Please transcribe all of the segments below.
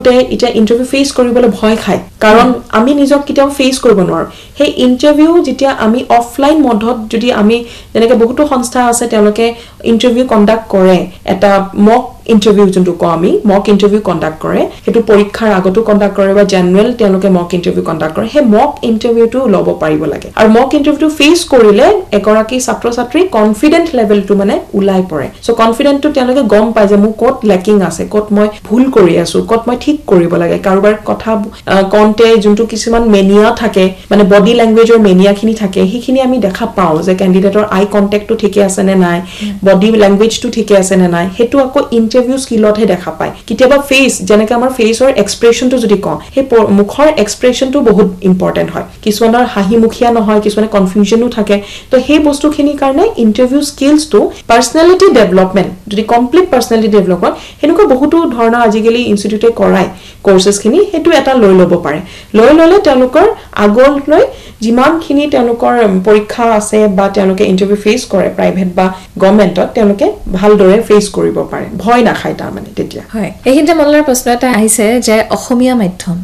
এটা interview face কৰিবলৈ ভয় খায় কাৰণ আমি নিজক কিটাও ফেস কৰিব নোৱাৰো হে ইন্টাৰভিউ যেতিয়া আমি অফলাইন মডত যদি আমি যেনেকৈ বহুতো সংস্থা আছে তেওঁলোকে ইন্টাৰভিউ কন্ডাক্ট কৰে এটা মক ইন্টাৰভিউ যোনটো কও আমি মক ইন্টাৰভিউ কন্ডাক্ট কৰে হেতু পৰীক্ষাৰ আগতো কন্ডাক্ট কৰে বা জেনাৰেল তেওঁলোকে মক ইন্টাৰভিউ কন্ডাক্ট কৰে হে মক ইন্টাৰভিউটো লব পাৰিব লাগে আৰু মক ইন্টাৰভিউটো ফেস কৰিলে এগৰাকী ছাত্ৰ ছাত্ৰী কনফিডেন্ট লেভেলটো মানে উলাই পৰে সো কনফিডেন্টটো তেওঁলোকে গম পায় যে মোৰ ক'ত লেকিং আছে ক'ত মই ভুল কৰি আছো ক'ত মই ঠিক কৰিব লাগে কাৰোবাৰ কথা কন্টে যোনটো কিছুমান মেনিয়া থাকে মানে বডি ল্যাঙ্গুৱেজৰ মেনিয়াখিনি থাকে সেইখিনি আমি দেখা পাও যে ক্যান্ডিডেটৰ আই কন্টাক্টটো ঠিকে আছে নে নাই বডি ল্যাঙ্গুৱেজটো ঠিকে আছে নে নাই হেতু আকৌ ইন্টাৰভিউ স্কিলতহে দেখা পায় কিতিয়াবা ফেস যেনেকৈ আমাৰ ফেসৰ এক্সপ্ৰেছনটো যদি কওঁ হে মুখৰ এক্সপ্ৰেছনটো বহুত ইম্পৰ্টেন্ট হয় কিছুমানৰ হাঁহিমুখিয়া নহয় কিছুমানে কনফিউজনও থাকে তো সেই বস্তুখিনিৰ কাৰণে ইন্টাৰভিউ স্কিলছটো পাৰ্সনালিটি ডেভেলপমেন্ট যদি কমপ্লিট পাৰ্সনালিটি ডেভেলপমেন্ট হেনুকা বহুতো ধৰণৰ আজিকালি ইনষ্টিটিউটে কৰায় কোৰ্সেছখিনি হেতু এটা লৈ লব পাৰে লৈ ললে তেওঁলোকৰ আগলৈ যিমানখিনি তেওঁলোকৰ পৰীক্ষা আছে বা তেওঁলোকে ইন্টাৰভিউ ফেস কৰে প্ৰাইভেট বা গভৰ্ণমেন্টত তেওঁলোকে ভালদৰে ফেস কৰিব পাৰে ভয় নাখায় তাৰ মানে তেতিয়া হয় এইখিনিতে মনলৰ প্ৰশ্ন এটা আহিছে যে অসমীয়া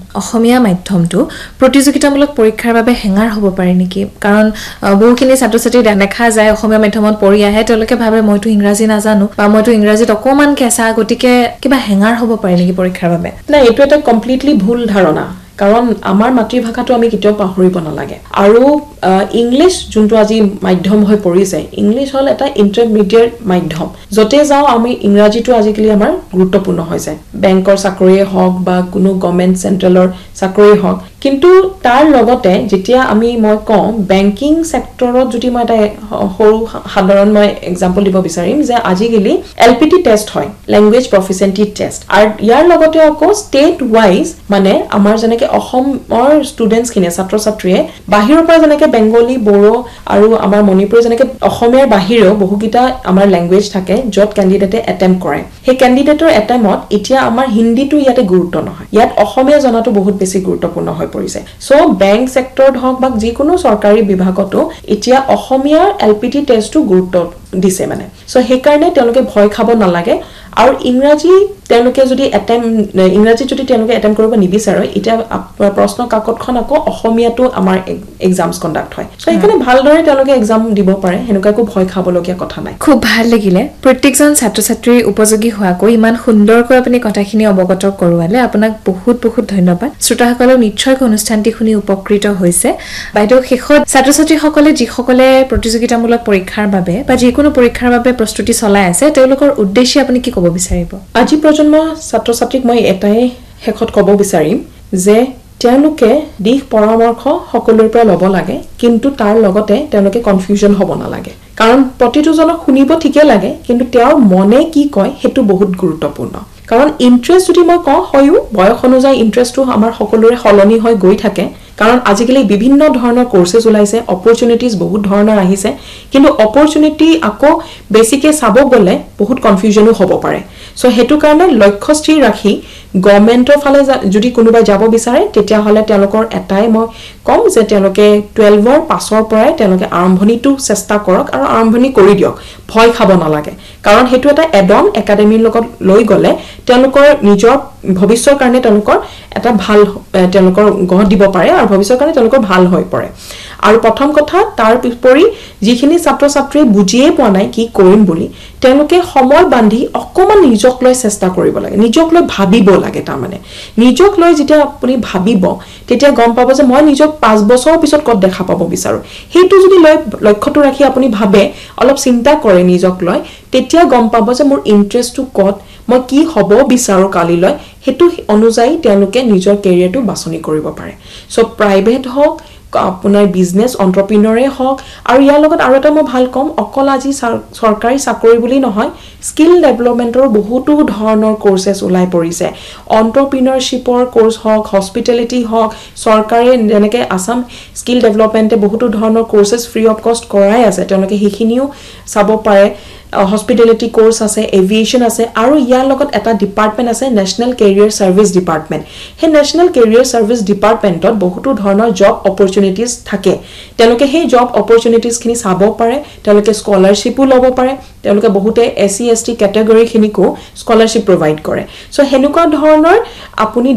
মাধ্যমটো প্ৰতিযোগিতামূলক পৰীক্ষাৰ বাবে হেঙাৰ হ'ব পাৰে নেকি কাৰণ বহুখিনি ছাত্ৰ-ছাত্ৰী দেখা যায় অসমীয়া মাধ্যমত পঢ়ি আহে তেওঁলোকে ভাবে মইতো ইংৰাজী নাজানো বা মইতো ইংৰাজীত অকমান কেঁচা গতিকে কিবা হেঙাৰ হ'ব পাৰে নেকি পৰীক্ষাৰ বাবে না এইটো এটা কমপ্লিটলি ভুল ধাৰণা কাৰণ আমাৰ মাতৃভাষাটো আমি কেতিয়াও পাহৰিব নালাগে আৰু ইংলিশ যোনটো আজি মাধ্যম হৈ পৰিছে ইংলিশ হল এটা ইন্টাৰমিডিয়েট মাধ্যম যতে যাও আমি ইংৰাজীটো আজিকালি আমাৰ গুৰুত্বপূৰ্ণ হৈ যায় বেংকৰ চাকৰিয়ে হওক বা কোনো গভৰ্ণমেন্ট সেন্ট্ৰেলৰ চাকৰিয়ে হওক কিন্তু তাৰ লগতে যেতিয়া মই কওঁ বেংকিং সেক্টৰত যদি মই এটা সৰু সাধাৰণ মই এক্সাম্পল দিব বিচাৰিম যে আজিকালি এলপিটি টেষ্ট হয় ল্যাঙ্গুৱেজ প্ৰফিচিয়েন্সি টেষ্ট আৰু ইয়াৰ লগতে আকৌ ষ্টেট ওয়াইজ মানে আমাৰ যেনেকৈ অসমৰ ষ্টুডেন্টছ খিনি ছাত্ৰ-ছাত্ৰীয়ে বাহিৰৰ পৰা যেনেকৈ বেংগলী বড়ো আৰু আমাৰ মণিপুৰী যেনেকৈ অসমীয়াৰ বাহিৰেও বহুকিটা আমাৰ ল্যাঙ্গুৱেজ থাকে যত ক্যান্ডিডেটে এটেম্প কৰে সেই ক্যান্ডিডেটৰ এটেম্পত এতিয়া আমাৰ হিন্দীটো ইয়াতে গুৰুত্ব নহয় ইয়াত অসমীয়া জনাটো বহুত বেছি গুৰুত্বপূৰ্ণ হৈ পৰিছে সো বেংক সেক্টৰত হওক বা যিকোনো চৰকাৰী বিভাগতো এতিয়া অসমীয়াৰ এলপিটি টেষ্টটো গুৰুত্ব দিছে মানে সো সেই কাৰণে তেওঁলোকে ভয় খাব নালাগে আৰু ইংৰাজী তেওঁলোকে যদি ইংৰাজী যদি তেওঁলোকে এটেম্প কৰিব নিবিচাৰে এটা প্ৰশ্ন কাকতখন আকৌ অসমীয়াটো আমাৰ এক্সামছ কন্ডাক্ট হয় সো এইকাৰণে ভালদৰে তেওঁলোকে এক্সাম দিব পাৰে হেনুকাকো ভয় খাবলগীয়া কথা নাই খুব ভাল লাগিলে প্ৰত্যেকজন ছাত্ৰ-ছাত্ৰীৰ উপযোগী হোৱাকৈ ইমান সুন্দৰকৈ আপুনি কথাখিনি অৱগত কৰোৱালে আপোনাক বহুত বহুত ধন্যবাদ শ্ৰোতাসকলক নিশ্চয় অনুষ্ঠানটি শুনি উপকৃত হৈছে বাইদেউ শেষত ছাত্ৰ-ছাত্ৰীসকলে যিসকলে প্ৰতিযোগিতামূলক পৰীক্ষাৰ বাবে বা যিকোনো পৰীক্ষাৰ বাবে প্ৰস্তুতি চলাই আছে তেওঁলোকৰ উদ্দেশ্যে আপুনি কি ক'ব বিচাৰিব আজি প্ৰজন্ম ছাত্ৰ-ছাত্ৰীক মই এটাই শেষত ক'ব বিচাৰিম যে তেওঁলোকে দিশ পৰামৰ্শ সকলোৰ পৰা ল'ব লাগে কিন্তু তাৰ লগতে তেওঁলোকে কনফিউজন হ'ব নালাগে কাৰণ প্ৰতিটো জনক শুনিব ঠিকে লাগে কিন্তু তেওঁৰ মনে কি কয় হেতু বহুত গুৰুত্বপূৰ্ণ কাৰণ ইন্টাৰেষ্ট যদি মই কওঁ হয়ও বয়স অনুযায়ী ইন্টাৰেষ্টটো আমাৰ সকলোৰে সলনি হৈ গৈ থাকে কাৰণ আজিকালি বিভিন্ন ধৰণৰ কোৰ্সেছ ওলাইছে অপৰচুনিটিজ বহুত ধৰণৰ আহিছে কিন্তু অপৰচুনিটি আকৌ বেছিকে চাব গলে বহুত কনফিউজনো হ'ব পাৰে সো হেতু কাৰণে লক্ষ্য স্থিৰ ৰাখি গভৰ্ণমেন্টৰ ফালে যদি কোনোবা যাব বিচাৰে তেতিয়া হলে তেওঁলোকৰ এটাই মই কম যে তেওঁলোকে 12ৰ পাছৰ পৰাই তেওঁলোকে আৰম্ভণিটো চেষ্টা কৰক আৰু আৰম্ভণি কৰি দিয়ক ভয় খাব নালাগে কাৰণ হেতু এটা এডন একাডেমীৰ লগত লৈ গলে তেওঁলোকৰ নিজৰ ভৱিষ্যতৰ কাৰণে তেওঁলোকৰ এটা ভাল তেওঁলোকৰ গঢ় দিব পাৰে আৰু ভৱিষ্যতৰ কাৰণে তেওঁলোকৰ ভাল হৈ পৰে আৰু প্ৰথম কথা তাৰ বিপৰি যিখিনি ছাত্ৰ-ছাত্ৰী বুজিয়ে পোৱা নাই কি কৰিম বুলি তেওঁলোকে সময় বান্ধি অকমান নিজক লৈ চেষ্টা কৰিব লাগে নিজক লৈ ভাবিব লাগে তাৰ মানে নিজক লৈ যেতিয়া আপুনি ভাবিব তেতিয়া গম পাব যে মই নিজক 5 বছৰৰ পিছত কত দেখা পাব বিচাৰো হেতু যদি লক্ষ্যটো ৰাখি আপুনি ভাবে অলপ চিন্তা কৰে নিজক লৈ তেতিয়া গম পাব যে মোৰ ইন্টাৰেষ্টটো কত মই কি হ'ব বিচাৰো কালিলৈ হেতু অনুযায়ী তেওঁলোকে নিজৰ কেৰিয়াৰটো বাছনি কৰিব পাৰে সো প্ৰাইভেট হওক আপোনাৰ বিজনেস এন্টাৰপ্ৰেনিয়ৰে হওক আৰু ইয়াৰ লগত আৰু এটা মই ভাল কম অকল আজি চৰকাৰী চাকৰি বুলি নহয় স্কিল ডেভেলপমেন্টৰ বহুতো ধৰণৰ কোৰ্সেছ ওলাই পৰিছে এন্টাৰপ্ৰেনিয়ৰশিপৰ কোৰ্স হওক হস্পিটেলিটি হওক চৰকাৰে যেনেকৈ আসাম স্কিল ডেভেলপমেন্টে বহুতো ধৰণৰ কোৰ্সেছ ফ্ৰী অফ কষ্ট কৰাই আছে তেওঁলোকে সেইখিনিও চাব পাৰে হস্পিটেলিটি কোৰ্স আছে এভিয়েশন আছে আৰু ইয়াৰ লগত এটা ডিপাৰ্টমেন্ট আছে নেশনেল কেৰিয়াৰ সাৰ্ভিস ডিপাৰ্টমেন্ট হে নেশনেল কেৰিয়াৰ সাৰ্ভিস ডিপাৰ্টমেন্টত বহুতো ধৰণৰ জব অপৰচুনিটিজ থাকে তেওঁলোকে সেই জব অপৰচুনিটিজ খিনি চাব পাৰে তেওঁলোকে স্কলাৰশিপও ল'ব পাৰে তেওঁলোকে বহুতে SC ST category খিনিকো scholarship provide কৰে সো হেনুকা ধৰণৰ আপুনি